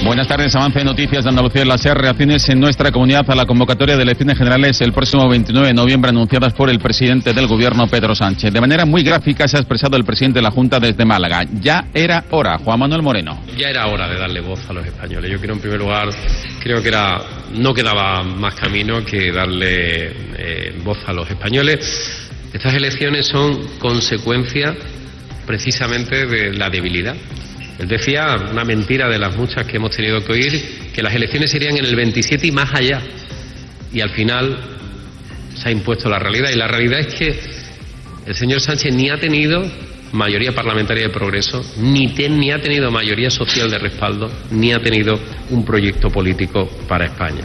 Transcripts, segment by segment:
Buenas tardes. Avance de noticias de Andalucía en las reacciones en nuestra comunidad a la convocatoria de elecciones generales el próximo 29 de noviembre anunciadas por el presidente del Gobierno, Pedro Sánchez. De manera muy gráfica se ha expresado el presidente de la Junta desde Málaga. Ya era hora. Juan Manuel Moreno. Ya era hora de darle voz a los españoles. Yo creo, en primer lugar, no quedaba más camino que darle voz a los españoles. Estas elecciones son consecuencia precisamente de la debilidad. Él decía, una mentira de las muchas que hemos tenido que oír, que las elecciones serían en el 27 y más allá. Y al final se ha impuesto la realidad. Y la realidad es que el señor Sánchez ni ha tenido mayoría parlamentaria de progreso, ni ha tenido mayoría social de respaldo, ni ha tenido un proyecto político para España.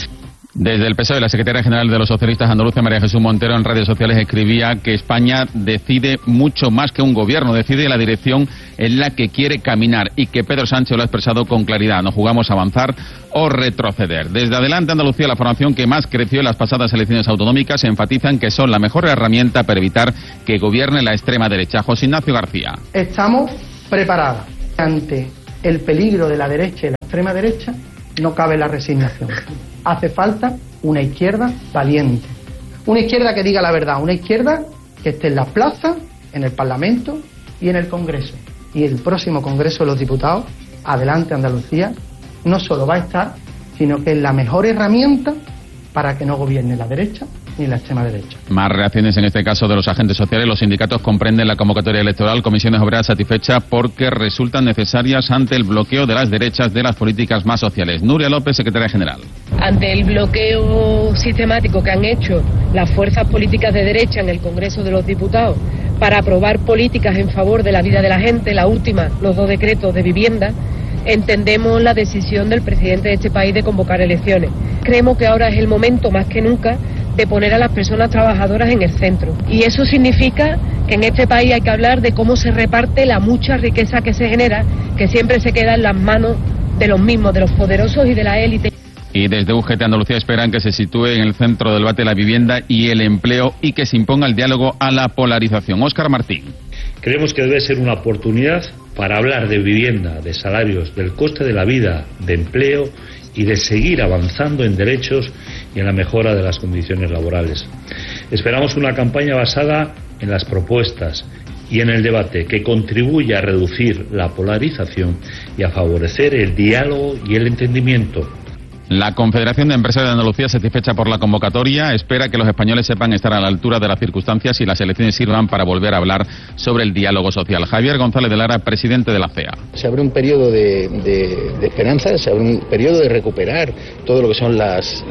Desde el PSOE, la secretaria general de los socialistas andaluces, María Jesús Montero, en redes sociales escribía que España decide mucho más que un gobierno, decide la dirección en la que quiere caminar y que Pedro Sánchez lo ha expresado con claridad. No jugamos a avanzar o retroceder. Desde Adelante Andalucía, la formación que más creció en las pasadas elecciones autonómicas, enfatizan que son la mejor herramienta para evitar que gobierne la extrema derecha. José Ignacio García. Estamos preparados. Ante el peligro de la derecha y la extrema derecha, no cabe la resignación. Hace falta una izquierda valiente, una izquierda que diga la verdad, una izquierda que esté en las plazas, en el Parlamento y en el Congreso. Y el próximo Congreso de los Diputados, Adelante Andalucía, no solo va a estar, sino que es la mejor herramienta para que no gobierne la derecha ni la extrema derecha. Más reacciones en este caso de los agentes sociales. Los sindicatos comprenden la convocatoria electoral. Comisiones Obreras satisfecha porque resultan necesarias ante el bloqueo de las derechas de las políticas más sociales. Nuria López, secretaria general. Ante el bloqueo sistemático que han hecho las fuerzas políticas de derecha en el Congreso de los Diputados para aprobar políticas en favor de la vida de la gente, la última, los 2 decretos de vivienda, entendemos la decisión del presidente de este país de convocar elecciones. Creemos que ahora es el momento más que nunca de poner a las personas trabajadoras en el centro. Y eso significa que en este país hay que hablar de cómo se reparte la mucha riqueza que se genera, que siempre se queda en las manos de los mismos, de los poderosos y de la élite. Y desde UGT Andalucía esperan que se sitúe en el centro del debate la vivienda y el empleo y que se imponga el diálogo a la polarización. Óscar Martín. Creemos que debe ser una oportunidad para hablar de vivienda, de salarios, del coste de la vida, de empleo y de seguir avanzando en derechos y en la mejora de las condiciones laborales. Esperamos una campaña basada en las propuestas y en el debate que contribuya a reducir la polarización y a favorecer el diálogo y el entendimiento. La Confederación de Empresarios de Andalucía, satisfecha por la convocatoria, espera que los españoles sepan estar a la altura de las circunstancias y las elecciones sirvan para volver a hablar sobre el diálogo social. Javier González de Lara, presidente de la CEA. Se abre un periodo de esperanza, se abre un periodo de recuperar todo lo que son las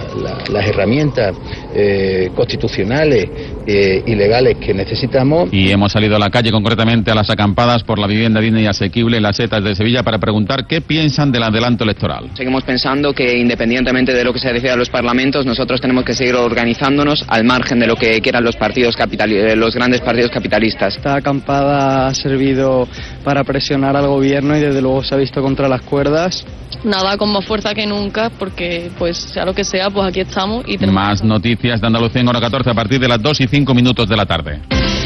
herramientas constitucionales y legales que necesitamos. Y hemos salido a la calle, concretamente a las acampadas por la vivienda digna y asequible en las setas de Sevilla, para preguntar qué piensan del adelanto electoral. Seguimos pensando que independientemente de lo que se decida en los parlamentos, nosotros tenemos que seguir organizándonos al margen de lo que quieran los grandes partidos capitalistas. Esta acampada ha servido para presionar al gobierno y desde luego se ha visto contra las cuerdas. Nada, con más fuerza que nunca, porque pues sea lo que sea, pues aquí estamos. Y más noticias de Andalucía en hora 14 a partir de las 2:05 de la tarde.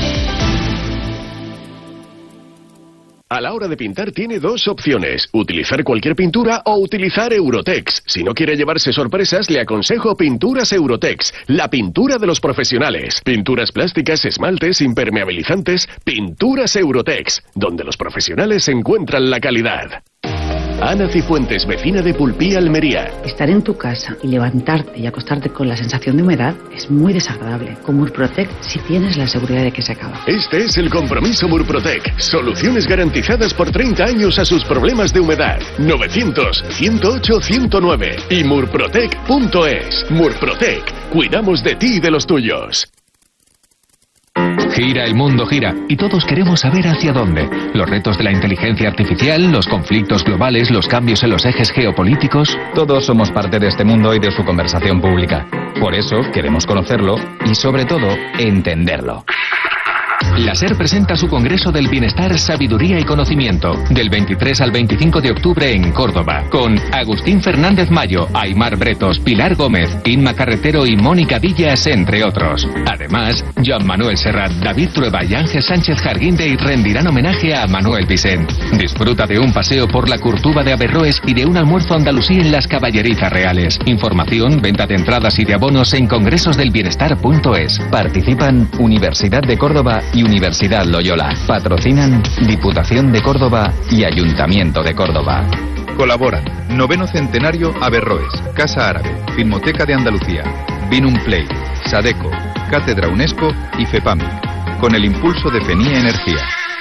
A la hora de pintar tiene 2 opciones, utilizar cualquier pintura o utilizar Eurotex. Si no quiere llevarse sorpresas, le aconsejo Pinturas Eurotex, la pintura de los profesionales. Pinturas plásticas, esmaltes, impermeabilizantes, Pinturas Eurotex, donde los profesionales encuentran la calidad. Ana Cifuentes, vecina de Pulpí, Almería. Estar en tu casa y levantarte y acostarte con la sensación de humedad es muy desagradable. Con Murprotec si tienes la seguridad de que se acaba. Este es el compromiso Murprotec. Soluciones garantizadas por 30 años a sus problemas de humedad. 900-108-109 y murprotec.es. Murprotec. Cuidamos de ti y de los tuyos. Gira, el mundo gira, y todos queremos saber hacia dónde. Los retos de la inteligencia artificial, los conflictos globales, los cambios en los ejes geopolíticos. Todos somos parte de este mundo y de su conversación pública. Por eso queremos conocerlo y, sobre todo, entenderlo. La SER presenta su Congreso del Bienestar, Sabiduría y Conocimiento, del 23 al 25 de octubre en Córdoba, con Agustín Fernández Mayo, Aimar Bretos, Pilar Gómez, Inma Carretero y Mónica Villas, entre otros. Además, Joan Manuel Serrat, David Trueba y Ángel Sánchez Jarguinde rendirán homenaje a Manuel Vicent. Disfruta de un paseo por la Curtuba de Averroes y de un almuerzo andalusí en las Caballerizas Reales. Información, venta de entradas y de abonos en congresosdelbienestar.es. Participan Universidad de Córdoba y Universidad Loyola. Patrocinan Diputación de Córdoba y Ayuntamiento de Córdoba. Colaboran 9º Centenario Averroes, Casa Árabe, Filmoteca de Andalucía, Binum Play, Sadeco, Cátedra UNESCO y FEPAMIC, con el impulso de FENIE Energía.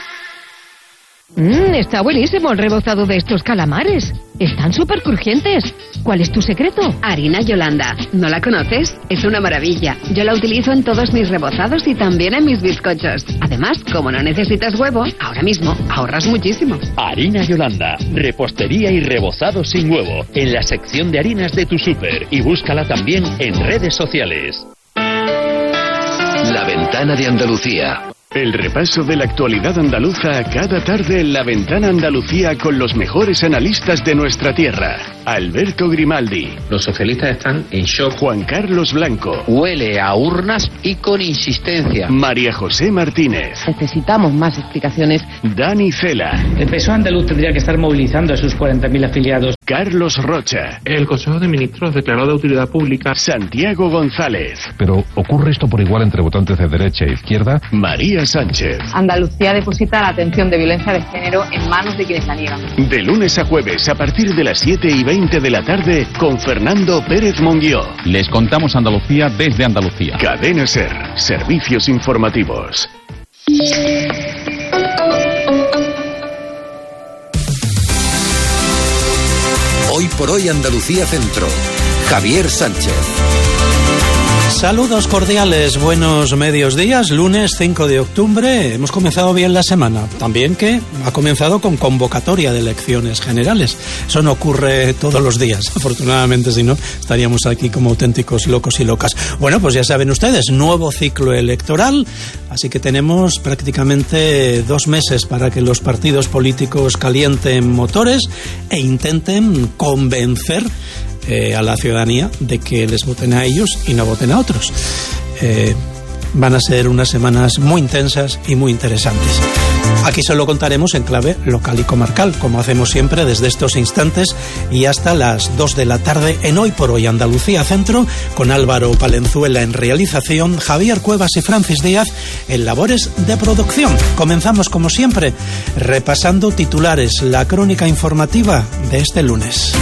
Está buenísimo el rebozado de estos calamares. Están súper crujientes. ¿Cuál es tu secreto? Harina Yolanda. ¿No la conoces? Es una maravilla. Yo la utilizo en todos mis rebozados y también en mis bizcochos. Además, como no necesitas huevo, ahora mismo ahorras muchísimo. Harina Yolanda. Repostería y rebozado sin huevo. En la sección de harinas de tu súper. Y búscala también en redes sociales. La Ventana de Andalucía. El repaso de la actualidad andaluza cada tarde en La Ventana Andalucía con los mejores analistas de nuestra tierra. Alberto Grimaldi. Los socialistas están en shock. Juan Carlos Blanco. Huele a urnas y con insistencia. María José Martínez. Necesitamos más explicaciones. Dani Cela. El PSOE andaluz tendría que estar movilizando a sus 40.000 afiliados. Carlos Rocha. El Consejo de Ministros declaró de utilidad pública. Santiago González. Pero ¿ocurre esto por igual entre votantes de derecha e izquierda? María Sánchez. Andalucía deposita la atención de violencia de género en manos de quienes la niegan. De lunes a jueves a partir de las 7:20 de la tarde con Fernando Pérez Monguió. Les contamos Andalucía desde Andalucía. Cadena SER. Servicios informativos. Hoy por hoy Andalucía Centro. Javier Sánchez. Saludos cordiales, buenos medios días, lunes 5 de octubre, hemos comenzado bien la semana, también que ha comenzado con convocatoria de elecciones generales, eso no ocurre todos los días, afortunadamente, si no estaríamos aquí como auténticos locos y locas. Bueno, pues ya saben ustedes, nuevo ciclo electoral, así que tenemos prácticamente 2 meses para que los partidos políticos calienten motores e intenten convencer a la ciudadanía de que les voten a ellos y no voten a otros. Van a ser unas semanas muy intensas y muy interesantes. Aquí se lo contaremos en clave local y comarcal, como hacemos siempre desde estos instantes y hasta las 2 de la tarde en Hoy por Hoy Andalucía Centro, con Álvaro Palenzuela en realización, Javier Cuevas y Francis Díaz en labores de producción. Comenzamos como siempre repasando titulares, la crónica informativa de este lunes.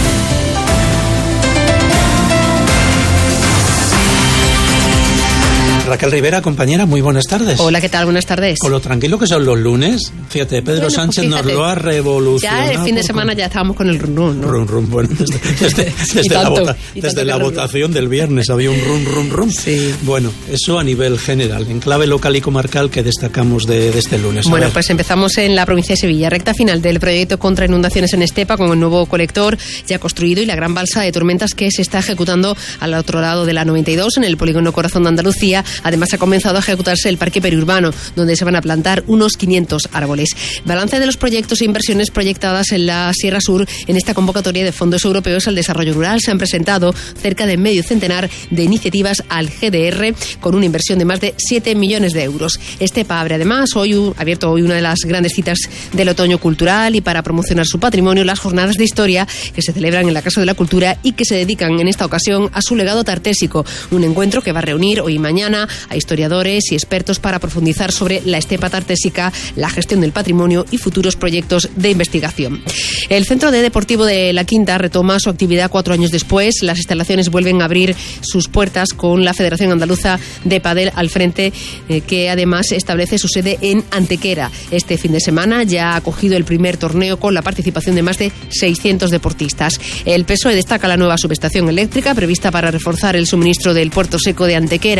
Raquel Rivera, compañera, muy buenas tardes. Hola, ¿qué tal? Buenas tardes. Con lo tranquilo que son los lunes, fíjate, Pedro Sánchez nos lo ha revolucionado. Ya el fin de semana ya estábamos con el run run, ¿no? Run run, bueno, desde la votación del viernes había un run run run. Sí. Bueno, eso a nivel general, en clave local y comarcal que destacamos de este lunes. Bueno, pues empezamos en la provincia de Sevilla, recta final del proyecto contra inundaciones en Estepa, con el nuevo colector ya construido y la gran balsa de tormentas que se está ejecutando al otro lado de la 92, en el polígono Corazón de Andalucía. Además, ha comenzado a ejecutarse el parque periurbano, donde se van a plantar unos 500 árboles. Balance de los proyectos e inversiones proyectadas en la Sierra Sur en esta convocatoria de fondos europeos al desarrollo rural. Se han presentado cerca de medio centenar de iniciativas al GDR, con una inversión de más de 7 millones de euros. Estepa abre además abierto hoy una de las grandes citas del otoño cultural, y para promocionar su patrimonio, las jornadas de historia que se celebran en la Casa de la Cultura y que se dedican en esta ocasión a su legado tartésico. Un encuentro que va a reunir hoy y mañana a historiadores y expertos para profundizar sobre la estepa tartésica, la gestión del patrimonio y futuros proyectos de investigación. El Centro Deportivo de La Quinta retoma su actividad 4 años después. Las instalaciones vuelven a abrir sus puertas con la Federación Andaluza de Pádel al frente, que además establece su sede en Antequera. Este fin de semana ya ha acogido el primer torneo con la participación de más de 600 deportistas. El PSOE destaca la nueva subestación eléctrica prevista para reforzar el suministro del puerto seco de Antequera. Los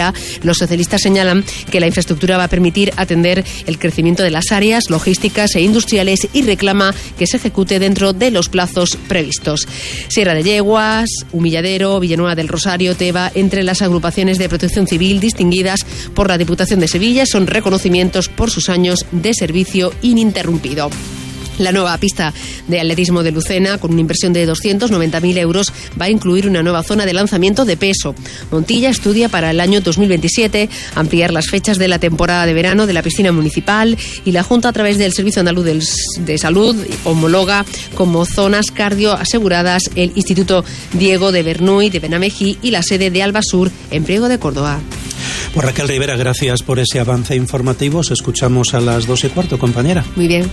Los socialistas señalan que la infraestructura va a permitir atender el crecimiento de las áreas logísticas e industriales y reclama que se ejecute dentro de los plazos previstos. Sierra de Yeguas, Humilladero, Villanueva del Rosario, Teba, entre las agrupaciones de protección civil distinguidas por la Diputación de Sevilla, son reconocimientos por sus años de servicio ininterrumpido. La nueva pista de atletismo de Lucena, con una inversión de 290.000 euros, va a incluir una nueva zona de lanzamiento de peso. Montilla estudia para el año 2027 ampliar las fechas de la temporada de verano de la piscina municipal, y la Junta, a través del Servicio Andaluz de Salud, homologa como zonas cardio aseguradas el Instituto Diego de Bernuy de Benamejí y la sede de Albasur en Priego de Córdoba. Pues Raquel Rivera, gracias por ese avance informativo. Os escuchamos a las 2:15, compañera. Muy bien.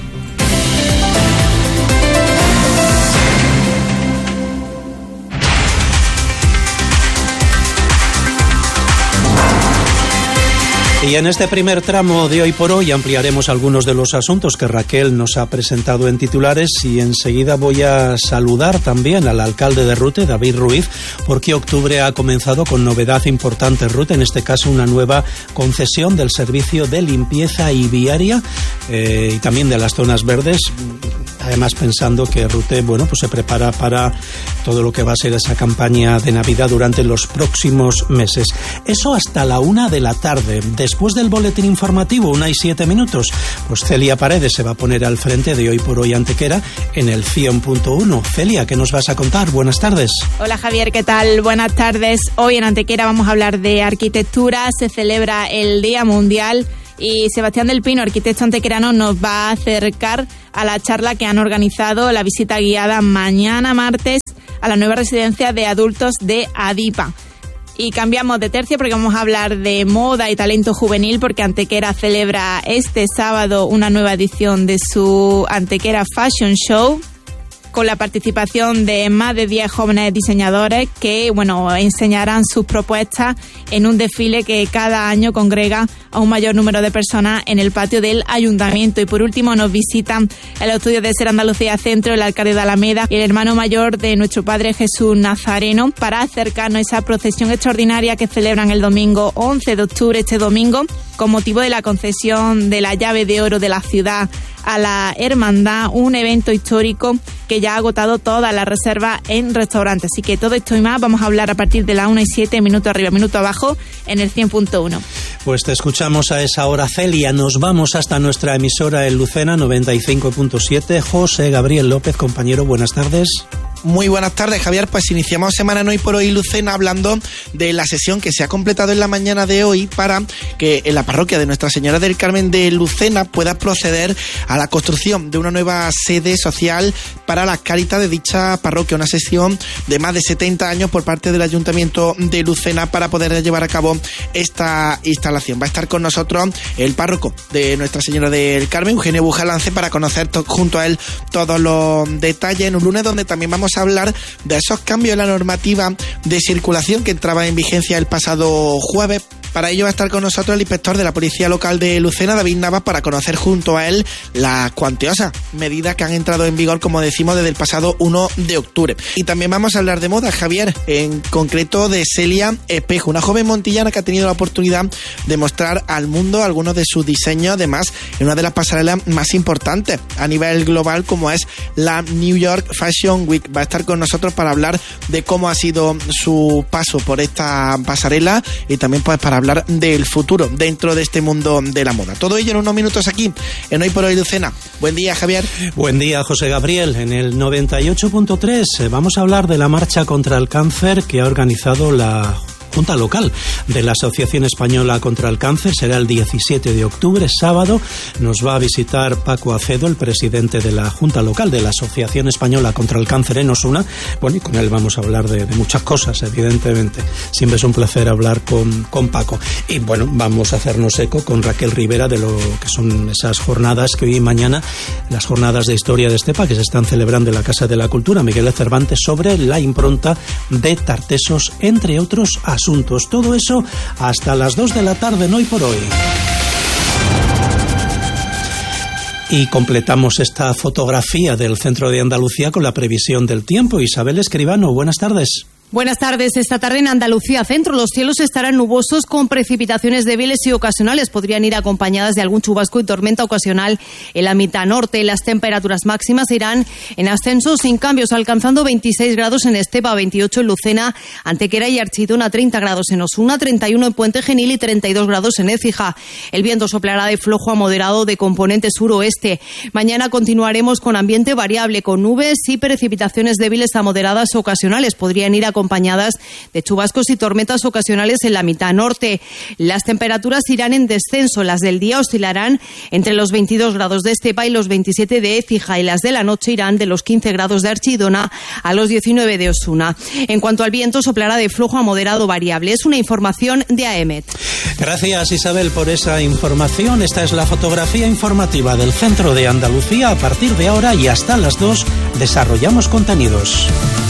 Y en este primer tramo de Hoy por Hoy ampliaremos algunos de los asuntos que Raquel nos ha presentado en titulares, y enseguida voy a saludar también al alcalde de Rute, David Ruiz, porque octubre ha comenzado con novedad importante en Rute, en este caso una nueva concesión del servicio de limpieza y viaria y también de las zonas verdes. Además, pensando que Rute, pues se prepara para todo lo que va a ser esa campaña de Navidad durante los próximos meses. Eso hasta la 1 de la tarde. Después del boletín informativo, 1:07, pues Celia Paredes se va a poner al frente de Hoy por Hoy Antequera en el 100.1. Celia, ¿qué nos vas a contar? Buenas tardes. Hola Javier, ¿qué tal? Buenas tardes. Hoy en Antequera vamos a hablar de arquitectura. Se celebra el Día Mundial y Sebastián del Pino, arquitecto antequerano, nos va a acercar a la charla que han organizado, la visita guiada mañana martes a la nueva residencia de adultos de Adipa. Y cambiamos de tercio porque vamos a hablar de moda y talento juvenil, porque Antequera celebra este sábado una nueva edición de su Antequera Fashion Show, con la participación de más de 10 jóvenes diseñadores que, enseñarán sus propuestas en un desfile que cada año congrega a un mayor número de personas en el patio del ayuntamiento. Y por último nos visitan el estudio de Ser Andalucía Centro, el alcalde de Alameda y el hermano mayor de nuestro Padre Jesús Nazareno, para acercarnos a esa procesión extraordinaria que celebran el domingo 11 de octubre, este domingo, con motivo de la concesión de la llave de oro de la ciudad a la hermandad, un evento histórico que ya ha agotado todas las reservas en restaurantes. Así que todo esto y más vamos a hablar a partir de la 1:07, minuto arriba, minuto abajo, en el 100.1. Pues te escuchamos a esa hora, Celia. Nos vamos hasta nuestra emisora en Lucena, 95.7. José Gabriel López, compañero, buenas tardes. Muy buenas tardes, Javier. Pues iniciamos semana en Hoy por Hoy Lucena hablando de la sesión que se ha completado en la mañana de hoy para que en la parroquia de Nuestra Señora del Carmen de Lucena pueda proceder a la construcción de una nueva sede social para las Cáritas de dicha parroquia. Una sesión de más de 70 años por parte del Ayuntamiento de Lucena para poder llevar a cabo esta instalación. Va a estar con nosotros el párroco de Nuestra Señora del Carmen, Eugenio Bujalance, para conocer junto a él todos los detalles en un lunes donde también vamos a hablar de esos cambios en la normativa de circulación que entraba en vigencia el pasado jueves. Para ello va a estar con nosotros el inspector de la Policía Local de Lucena, David Navas, para conocer junto a él las cuantiosas medidas que han entrado en vigor, como decimos, desde el pasado 1 de octubre. Y también vamos a hablar de moda, Javier, en concreto de Celia Espejo, una joven montillana que ha tenido la oportunidad de mostrar al mundo algunos de sus diseños, además en una de las pasarelas más importantes a nivel global, como es la New York Fashion Week. Va a estar con nosotros para hablar de cómo ha sido su paso por esta pasarela y también pues para hablar del futuro dentro de este mundo de la moda. Todo ello en unos minutos aquí en Hoy por Hoy Lucena. Buen día, Javier. Buen día, José Gabriel. En el 98.3 vamos a hablar de la marcha contra el cáncer que ha organizado la Junta Local de la Asociación Española contra el Cáncer. Será el 17 de octubre, sábado. Nos va a visitar Paco Acedo, el presidente de la Junta Local de la Asociación Española contra el Cáncer en Osuna. Bueno, y con él vamos a hablar de muchas cosas, evidentemente. Siempre es un placer hablar con Paco. Y bueno, vamos a hacernos eco con Raquel Rivera de lo que son esas jornadas que hoy y mañana, las jornadas de historia de Estepa, que se están celebrando en la Casa de la Cultura Miguel de Cervantes, sobre la impronta de Tartesos, entre otros asuntos. Todo eso hasta las 2 de la tarde en Hoy por Hoy. Y completamos esta fotografía del centro de Andalucía con la previsión del tiempo. Isabel Escribano, buenas tardes. Buenas tardes. Esta tarde en Andalucía Centro los cielos estarán nubosos con precipitaciones débiles y ocasionales. Podrían ir acompañadas de algún chubasco y tormenta ocasional en la mitad norte. Las temperaturas máximas irán en ascenso sin cambios, alcanzando 26 grados en Estepa, 28 en Lucena, Antequera y Archidona, 30 grados en Osuna, 31 en Puente Genil y 32 grados en Écija. El viento soplará de flojo a moderado de componente suroeste. Mañana continuaremos con ambiente variable, con nubes y precipitaciones débiles a moderadas ocasionales. Podrían ir acompañadas de chubascos y tormentas ocasionales en la mitad norte. Las temperaturas irán en descenso. Las del día oscilarán entre los 22 grados de Estepa y los 27 de Écija, y las de la noche irán de los 15 grados de Archidona a los 19 de Osuna. En cuanto al viento, soplará de flojo a moderado variable. Es una información de AEMET. Gracias, Isabel, por esa información. Esta es la fotografía informativa del centro de Andalucía. A partir de ahora y hasta las 2 desarrollamos contenidos.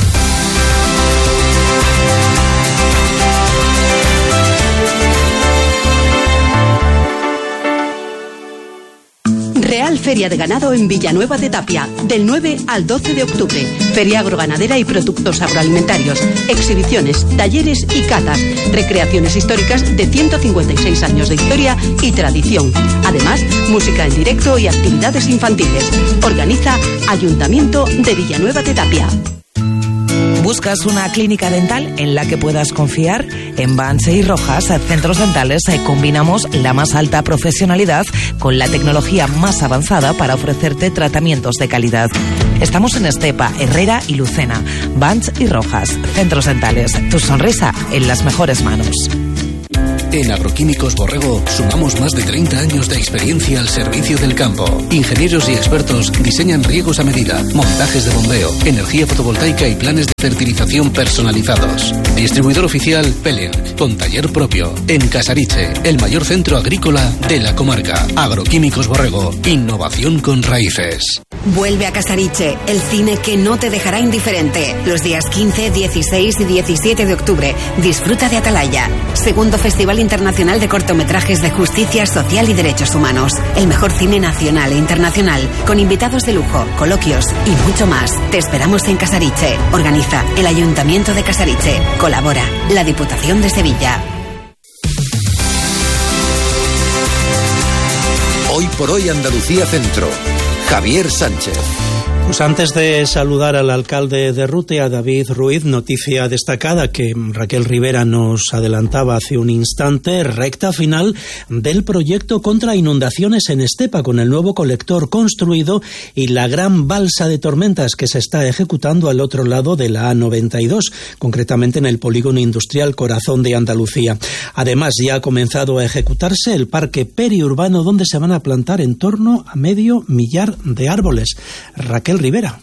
Real Feria de Ganado en Villanueva de Tapia, del 9 al 12 de octubre. Feria agroganadera y productos agroalimentarios, exhibiciones, talleres y catas, recreaciones históricas de 156 años de historia y tradición. Además, música en directo y actividades infantiles. Organiza Ayuntamiento de Villanueva de Tapia. ¿Buscas una clínica dental en la que puedas confiar? En Banse y Rojas Centros Dentales combinamos la más alta profesionalidad con la tecnología más avanzada para ofrecerte tratamientos de calidad. Estamos en Estepa, Herrera y Lucena. Banse y Rojas Centros Dentales. Tu sonrisa en las mejores manos. En Agroquímicos Borrego sumamos más de 30 años de experiencia al servicio del campo. Ingenieros y expertos diseñan riegos a medida, montajes de bombeo, energía fotovoltaica y planes de fertilización personalizados. Distribuidor oficial Pelin, con taller propio. En Casariche, el mayor centro agrícola de la comarca. Agroquímicos Borrego, innovación con raíces. Vuelve a Casariche, el cine que no te dejará indiferente. Los días 15, 16 y 17 de octubre. Disfruta de Atalaya, segundo Festival Internacional de Cortometrajes de Justicia Social y Derechos Humanos. El mejor cine nacional e internacional, con invitados de lujo, coloquios y mucho más. Te esperamos en Casariche. Organiza el Ayuntamiento de Casariche. Colabora la Diputación de Sevilla. Hoy por hoy Andalucía Centro. Javier Sánchez. Pues antes de saludar al alcalde de Rute, David Ruiz, noticia destacada que Raquel Rivera nos adelantaba hace un instante, recta final del proyecto contra inundaciones en Estepa, con el nuevo colector construido y la gran balsa de tormentas que se está ejecutando al otro lado de la A92, concretamente en el polígono industrial Corazón de Andalucía. Además, ya ha comenzado a ejecutarse el parque periurbano, donde se van a plantar en torno a 500 millar de árboles. Raquel Rivera,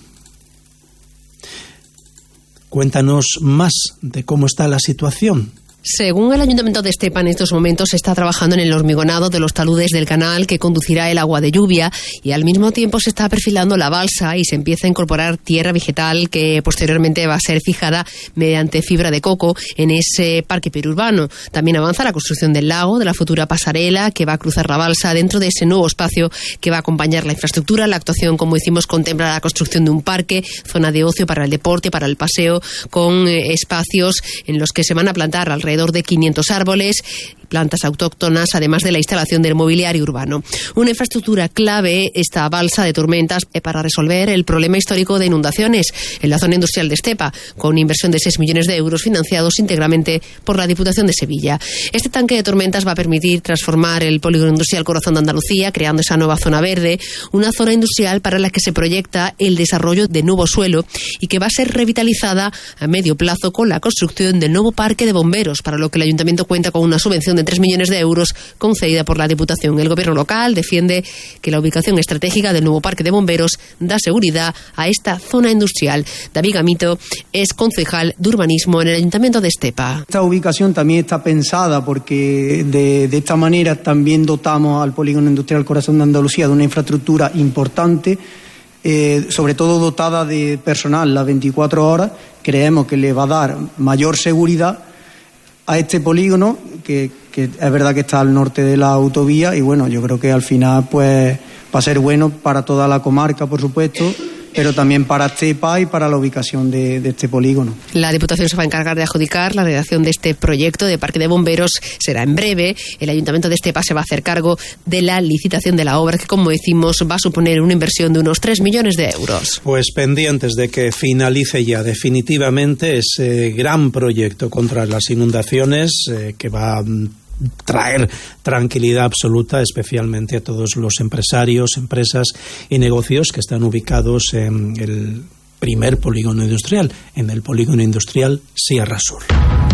cuéntanos más de cómo está la situación. Según el Ayuntamiento de Estepa, en estos momentos se está trabajando en el hormigonado de los taludes del canal que conducirá el agua de lluvia, y al mismo tiempo se está perfilando la balsa y se empieza a incorporar tierra vegetal que posteriormente va a ser fijada mediante fibra de coco en ese parque periurbano. También avanza la construcción del lago, de la futura pasarela que va a cruzar la balsa dentro de ese nuevo espacio que va a acompañar la infraestructura. La actuación, como decimos, contempla la construcción de un parque, zona de ocio para el deporte, para el paseo, con espacios en los que se van a plantar alrededor de 500 árboles, plantas autóctonas, además de la instalación del mobiliario urbano. Una infraestructura clave, esta balsa de tormentas, para resolver el problema histórico de inundaciones en la zona industrial de Estepa, con una inversión de 6 millones de euros financiados íntegramente por la Diputación de Sevilla. Este tanque de tormentas va a permitir transformar el polígono industrial Corazón de Andalucía, creando esa nueva zona verde, una zona industrial para la que se proyecta el desarrollo de nuevo suelo y que va a ser revitalizada a medio plazo con la construcción del nuevo parque de bomberos, para lo que el Ayuntamiento cuenta con una subvención de 3 millones de euros concedida por la Diputación. El Gobierno local defiende que la ubicación estratégica del nuevo parque de bomberos da seguridad a esta zona industrial. David Gamito es concejal de urbanismo en el Ayuntamiento de Estepa. Esta ubicación también está pensada porque de esta manera también dotamos al polígono industrial Corazón de Andalucía de una infraestructura importante, sobre todo dotada de personal las 24 horas. Creemos que le va a dar mayor seguridad a este polígono, que es verdad que está al norte de la autovía, y bueno, yo creo que al final pues va a ser bueno para toda la comarca, por supuesto, pero también para Estepa y para la ubicación de este polígono. La Diputación se va a encargar de adjudicar la redacción de este proyecto de parque de bomberos. Será en breve. El Ayuntamiento de Estepa se va a hacer cargo de la licitación de la obra, que, como decimos, va a suponer una inversión de unos 3 millones de euros. Pues pendientes de que finalice ya definitivamente ese gran proyecto contra las inundaciones que va a traer tranquilidad absoluta, especialmente a todos los empresarios, empresas y negocios que están ubicados en el primer polígono industrial, en el polígono industrial Sierra Sur.